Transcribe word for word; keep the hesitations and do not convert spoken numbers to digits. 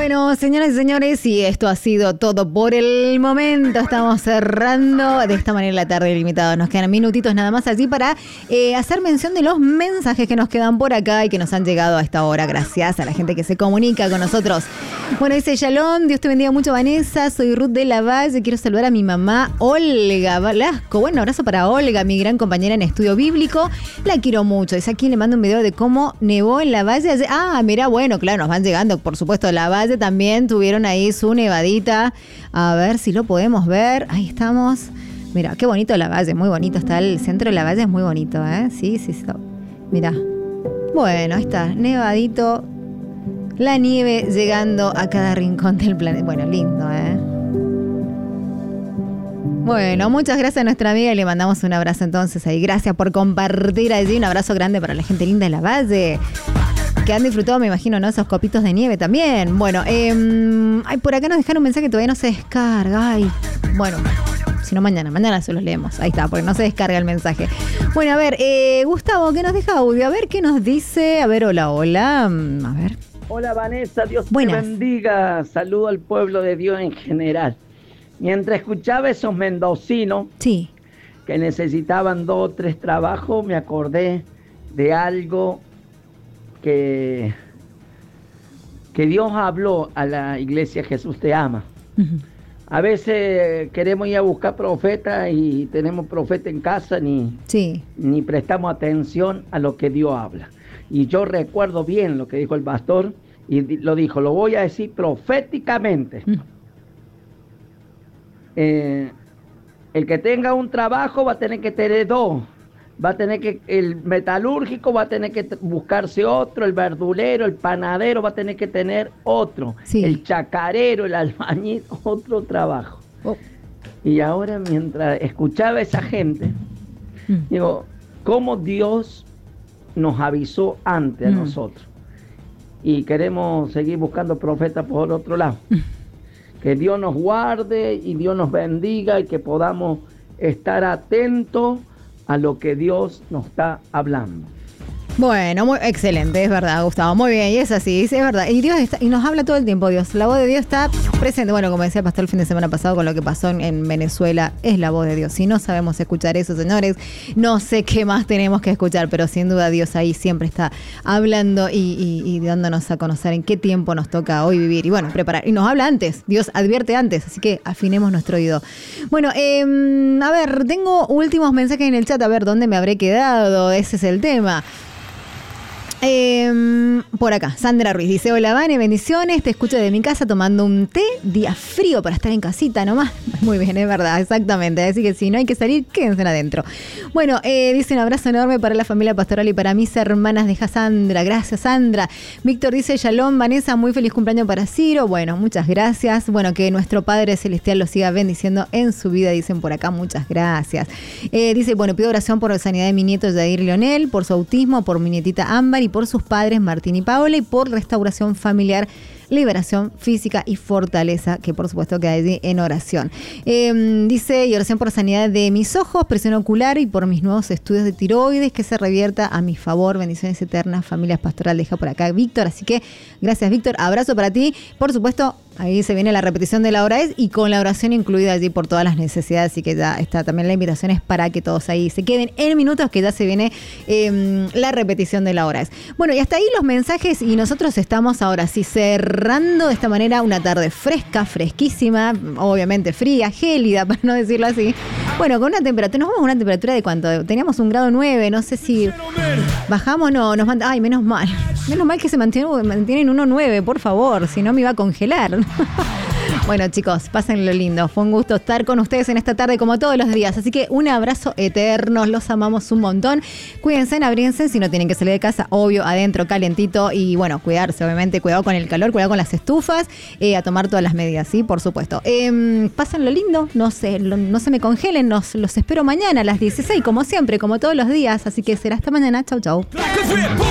Bueno, señoras y señores, y esto ha sido todo por el momento. Estamos cerrando de esta manera la tarde limitada. Nos quedan minutitos nada más allí para eh, hacer mención de los mensajes que nos quedan por acá y que nos han llegado a esta hora. Gracias a la gente que se comunica con nosotros. Bueno, dice Shalom, Dios te bendiga mucho, Vanessa. Soy Ruth de la Valle. Quiero saludar a mi mamá, Olga Velasco. Bueno, abrazo para Olga, mi gran compañera en estudio bíblico. La quiero mucho. Dice aquí, le mando un video de cómo nevó en la Valle. Ah, mira, bueno, claro, nos van llegando, por supuesto, la Valle también tuvieron ahí su nevadita. A ver si lo podemos ver. Ahí estamos. Mira, qué bonito la Valle, muy bonito. Está el centro de la Valle, es muy bonito, ¿eh? Sí, sí, sí. Mira. Bueno, ahí está, nevadito. La nieve llegando a cada rincón del planeta. Bueno, lindo, ¿eh? Bueno, muchas gracias a nuestra amiga y le mandamos un abrazo entonces ahí. Gracias por compartir allí. Un abrazo grande para la gente linda de la Valle, que han disfrutado, me imagino, ¿no? Esos copitos de nieve también. Bueno, eh, ay, por acá nos dejaron un mensaje que todavía no se descarga. Ay, bueno, si no mañana, mañana se los leemos. Ahí está, porque no se descarga el mensaje. Bueno, a ver, eh, Gustavo, ¿qué nos deja audio? A ver, ¿qué nos dice? A ver, hola, hola. A ver. Hola, Vanessa, Dios Buenas. te bendiga. Saludo al pueblo de Dios en general. Mientras escuchaba esos mendocinos sí. que necesitaban dos o tres trabajos, me acordé de algo que, que Dios habló a la iglesia Jesús te ama. Uh-huh. A veces queremos ir a buscar profetas y tenemos profeta en casa, ni, sí. ni prestamos atención a lo que Dios habla. Y yo recuerdo bien lo que dijo el pastor, y lo dijo, lo voy a decir proféticamente. Uh-huh. Eh, el que tenga un trabajo va a tener que tener dos. Va a tener que, el metalúrgico va a tener que buscarse otro, el verdulero, el panadero va a tener que tener otro, sí. El chacarero, el albañil, otro trabajo. Oh. Y ahora mientras escuchaba a esa gente, mm. digo, cómo Dios nos avisó antes mm. a nosotros. Y queremos seguir buscando profetas por otro lado. Mm. Que Dios nos guarde y Dios nos bendiga y que podamos estar atentos a lo que Dios nos está hablando. Bueno, muy excelente, es verdad, Gustavo. Muy bien, y es así, es verdad. Y Dios está, y nos habla todo el tiempo, Dios. La voz de Dios está presente. Bueno, como decía el pastor el fin de semana pasado con lo que pasó en, en Venezuela, es la voz de Dios. Si no sabemos escuchar eso, señores, no sé qué más tenemos que escuchar, pero sin duda Dios ahí siempre está hablando y, y, y dándonos a conocer en qué tiempo nos toca hoy vivir. Y bueno, preparar. Y nos habla antes, Dios advierte antes, así que afinemos nuestro oído. Bueno, eh, a ver, tengo últimos mensajes en el chat, a ver dónde me habré quedado, ese es el tema. Eh, por acá, Sandra Ruiz dice, hola Vane, bendiciones, te escucho de mi casa tomando un té, día frío para estar en casita nomás. Muy bien, es verdad, exactamente, así que si no hay que salir, quédense adentro. Bueno, eh, dice un abrazo enorme para la familia pastoral y para mis hermanas, deja Sandra, gracias Sandra. Víctor dice, Shalom, Vanessa, muy feliz cumpleaños para Ciro, bueno, muchas gracias, bueno, que nuestro Padre Celestial lo siga bendiciendo en su vida, dicen por acá, muchas gracias. Eh, dice, bueno, pido oración por la sanidad de mi nieto Jair Leonel, por su autismo, por mi nietita Ámbar y por sus padres Martín y Paola y por restauración familiar, liberación física y fortaleza, que por supuesto queda allí en oración. Eh, dice, y oración por sanidad de mis ojos, presión ocular y por mis nuevos estudios de tiroides, que se revierta a mi favor, bendiciones eternas, familias pastoral, deja por acá Víctor, así que gracias Víctor, abrazo para ti, por supuesto. Ahí se viene la repetición de la hora es y con la oración incluida allí por todas las necesidades, así que ya está también la invitación es para que todos ahí se queden en minutos que ya se viene eh, la repetición de la hora es. Bueno, y hasta ahí los mensajes y nosotros estamos ahora sí cerrando de esta manera una tarde fresca, fresquísima, obviamente fría, gélida, para no decirlo así. Bueno, con una temperatura, nos vamos a una temperatura de cuánto, teníamos un grado nueve, no sé si bajamos, no, nos manda, ay, menos mal, menos mal que se mantiene, mantienen uno nueve, por favor, si no me iba a congelar. Bueno, chicos, pásenlo lindo. Fue un gusto estar con ustedes en esta tarde como todos los días. Así que un abrazo eterno. Los amamos un montón. Cuídense, abríense. Si no tienen que salir de casa, obvio, adentro, calientito. Y bueno, cuidarse, obviamente. Cuidado con el calor, cuidado con las estufas. Eh, a tomar todas las medidas, ¿sí? Por supuesto. Eh, pásenlo lindo. No se, lo, no se me congelen. Nos, los espero mañana a las dieciséis, como siempre, como todos los días. Así que será hasta mañana. Chau, chau.